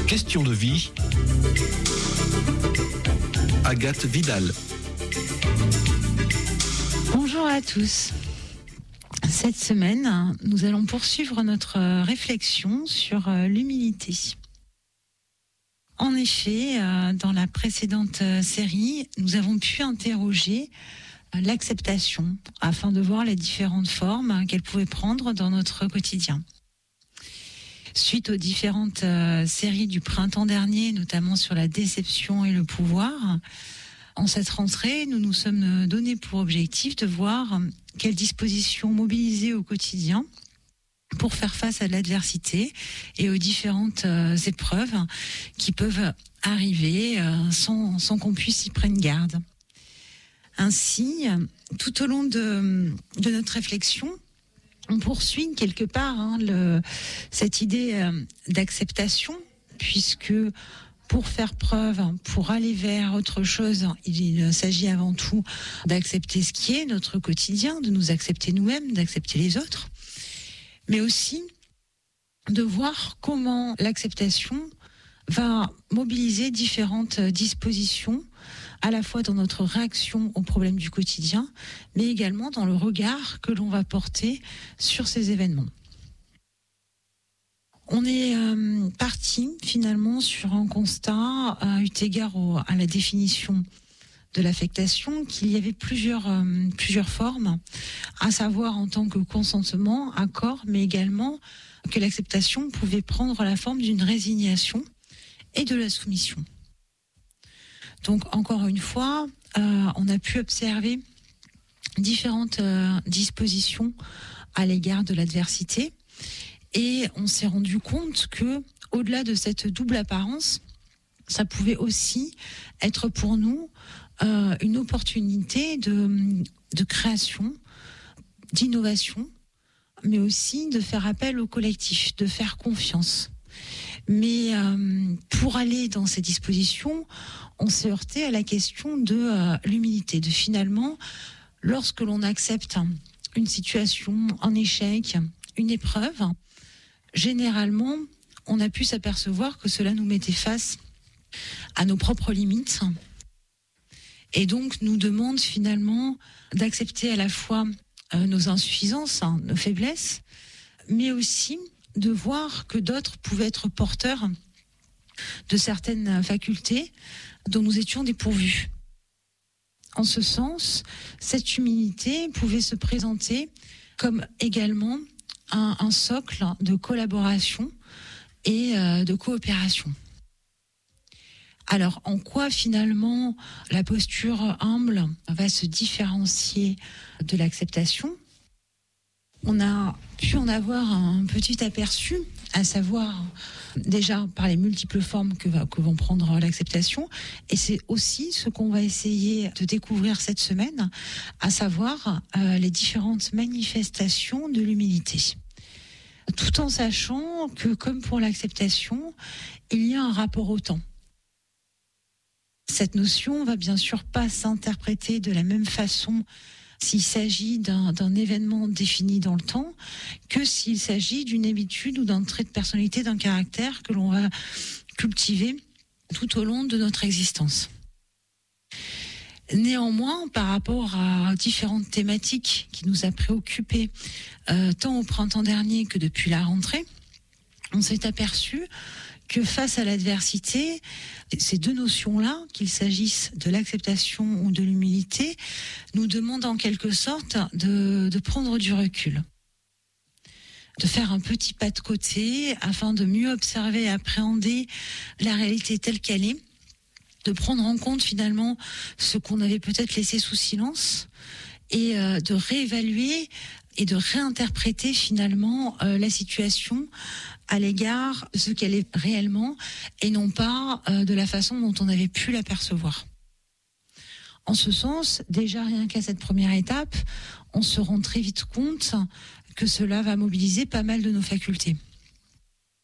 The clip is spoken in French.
Question de vie. Agathe Vidal. Bonjour à tous. Cette semaine, nous allons poursuivre notre réflexion sur l'humilité. En effet, dans la précédente série, nous avons pu interroger l'acceptation afin de voir les différentes formes qu'elle pouvait prendre dans notre quotidien. Suite aux différentes séries du printemps dernier, notamment sur la déception et le pouvoir, en cette rentrée, nous nous sommes donnés pour objectif de voir quelles dispositions mobiliser au quotidien pour faire face à l'adversité et aux différentes épreuves qui peuvent arriver sans qu'on puisse y prendre garde. Ainsi, tout au long de notre réflexion, on poursuit quelque part cette idée d'acceptation, puisque pour faire preuve, pour aller vers autre chose, il s'agit avant tout d'accepter ce qui est notre quotidien, de nous accepter nous-mêmes, d'accepter les autres, mais aussi de voir comment l'acceptation va mobiliser différentes dispositions, à la fois dans notre réaction aux problèmes du quotidien, mais également dans le regard que l'on va porter sur ces événements. On est parti finalement sur un constat, eu égard à la définition de l'affectation, qu'il y avait plusieurs formes, à savoir en tant que consentement, accord, mais également que l'acceptation pouvait prendre la forme d'une résignation et de la soumission. Donc encore une fois, on a pu observer différentes dispositions à l'égard de l'adversité et on s'est rendu compte que, au-delà de cette double apparence, ça pouvait aussi être pour nous une opportunité de création, d'innovation, mais aussi de faire appel au collectif, de faire confiance. Mais pour aller dans ces dispositions, on s'est heurté à la question de l'humilité, de finalement, lorsque l'on accepte une situation, un échec, une épreuve, généralement, on a pu s'apercevoir que cela nous mettait face à nos propres limites et donc nous demande finalement d'accepter à la fois nos insuffisances, nos faiblesses, mais aussi de voir que d'autres pouvaient être porteurs de certaines facultés dont nous étions dépourvus. En ce sens, cette humilité pouvait se présenter comme également un socle de collaboration et de coopération. Alors, en quoi finalement la posture humble va se différencier de l'acceptation ? On a pu en avoir un petit aperçu, à savoir déjà par les multiples formes que vont prendre l'acceptation, et c'est aussi ce qu'on va essayer de découvrir cette semaine, à savoir les différentes manifestations de l'humilité. Tout en sachant que, comme pour l'acceptation, il y a un rapport au temps. Cette notion va bien sûr pas s'interpréter de la même façon s'il s'agit d'un événement défini dans le temps que s'il s'agit d'une habitude ou d'un trait de personnalité, d'un caractère que l'on va cultiver tout au long de notre existence. Néanmoins, par rapport à différentes thématiques qui nous a préoccupés tant au printemps dernier que depuis la rentrée, on s'est aperçu que face à l'adversité, ces deux notions-là, qu'il s'agisse de l'acceptation ou de l'humilité, nous demandent en quelque sorte de prendre du recul, de faire un petit pas de côté afin de mieux observer et appréhender la réalité telle qu'elle est, de prendre en compte finalement ce qu'on avait peut-être laissé sous silence et de réévaluer et de réinterpréter finalement la situation à l'égard de ce qu'elle est réellement et non pas de la façon dont on avait pu l'apercevoir. En ce sens, déjà rien qu'à cette première étape, on se rend très vite compte que cela va mobiliser pas mal de nos facultés.